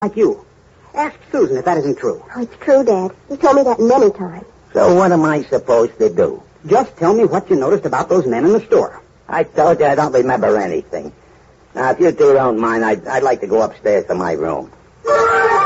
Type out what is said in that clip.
like you. Ask Susan if that isn't true. Oh, it's true, Dad. He told me that many times. So what am I supposed to do? Just tell me what you noticed about those men in the store. I told you I don't remember anything. Now, if you two don't mind, I'd like to go upstairs to my room.